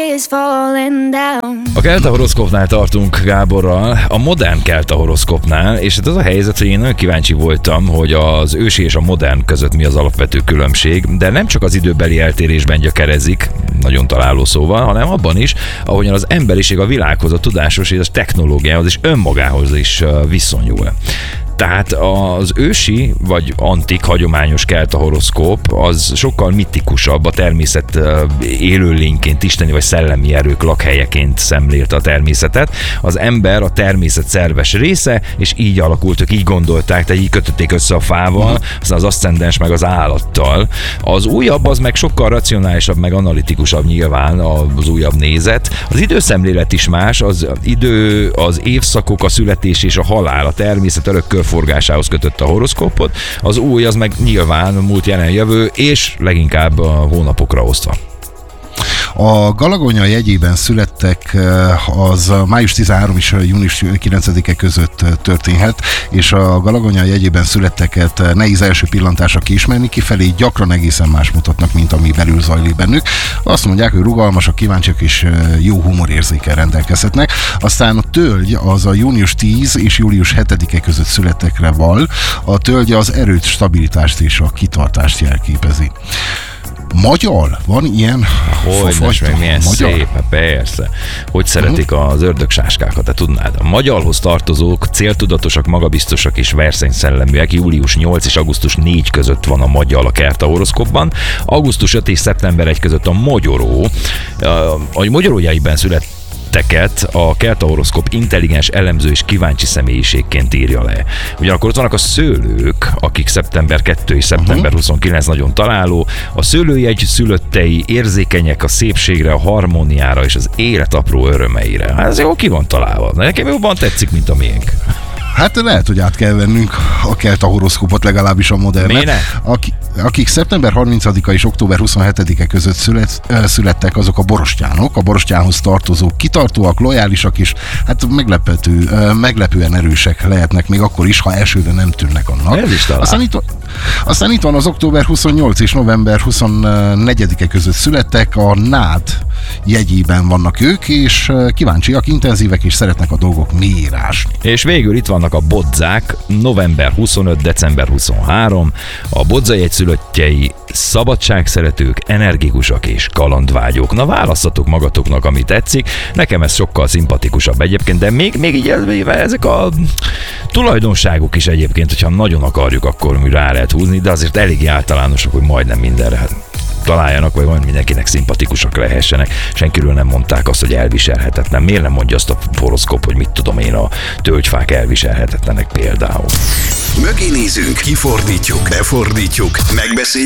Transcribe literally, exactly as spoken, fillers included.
A Kelta horoszkópnál tartunk Gáborral, a modern Kelta horoszkópnál, és hát az a helyzet, hogy én nagyon kíváncsi voltam, hogy az ősi és a modern között mi az alapvető különbség, de nem csak az időbeli eltérésben gyökerezik, nagyon találó szóval, hanem abban is, ahogyan az emberiség a világhoz, a tudásos és a technológiához és önmagához is viszonyul. Tehát az ősi vagy antik, hagyományos kelta horoszkóp az sokkal mitikusabb, a természet élőlényként, isteni vagy szellemi erők lakhelyeként szemlélte a természetet. Az ember a természet szerves része, és így alakult, ők így gondolták, tehát így kötötték össze a fával, aztán az aszcendens meg az állattal. Az újabb az meg sokkal racionálisabb, meg analitikusabb nyilván az újabb nézet. Az időszemlélet is más, az idő, az évszakok, a születés és a halál, a természet örökkör forgásához kötött a horoszkópot, az új az meg nyilván múlt, jelen, jövő, és leginkább a hónapokra osztva. A Galagonya jegyében születtek, az május tizenharmadika és június kilencedike között történhet, és a Galagonya jegyében születteket nehéz első pillantásra kiismerni, kifelé gyakran egészen más mutatnak, mint ami belül zajlik bennük. Azt mondják, hogy rugalmasak, kíváncsiak és jó humorérzékkel rendelkezhetnek. Aztán a tölgy az a június tízedike és július hetedike között születtekre val. A tölgy az erőt, stabilitást és a kitartást jelképezi. Magyar? Van ilyen? Hogynes, meg milyen magyar? Szép, persze. Hogy szeretik uh-huh. az ördögsáskákat, te tudnád. A magyarhoz tartozók céltudatosak, magabiztosak és versenyszelleműek. július nyolcadika és augusztus negyedike között van a magyar a Kelta horoszkópban. augusztus ötödike és szeptember elsejike között a magyaró. A magyarójaiben szület teket a Kelta horoszkóp intelligens, elemző és kíváncsi személyiségként írja le. Ugyanakkor ott vannak a szőlők, akik szeptember kettő és szeptember huszonkilencedike nagyon találó. A szőlőjegy szülöttei érzékenyek a szépségre, a harmóniára és az élet apró örömeire. Hát ez jó ki van találva. Nekem jobban tetszik, mint a miénk. Hát lehet, hogy át kell vennünk a Kelta horoszkópot, legalábbis a modernet. Aki, akik szeptember harmincadika és október huszonhetedike között szület, születtek, azok a borostyánok, a borostyánhoz tartozók kitartóak, lojálisak és hát meglepető, meglepően erősek lehetnek még akkor is, ha elsőre nem tűnnek annak. Ez is talán. Aztán itt, aztán itt van az október huszonnyolcadika és november huszonnegyedike között születtek, a nád jegyében vannak ők, és kíváncsiak, intenzívek és szeretnek a dolgok mélyére ásni. És végül itt vannak a bodzák, november huszonötödike december huszonharmadika, a bodzajegy szülöttjei szabadságszeretők, energikusak és kalandvágyók. Na választatok magatoknak, ami tetszik. Nekem ez sokkal szimpatikusabb egyébként, de még, még így ezek a tulajdonságok is egyébként, hogyha nagyon akarjuk, akkor mi rá lehet húzni, de azért elég általánosak, hogy majdnem mindenre találjanak, vagy majd mindenkinek szimpatikusak lehessenek. Senkiről nem mondták azt, hogy elviselhetetlen. Miért nem mondja azt a horoszkóp, hogy mit tudom én, a tölgyfák elviselhetetlenek például? Mögé nézünk, kifordítjuk, befordítjuk, megbeszéljük.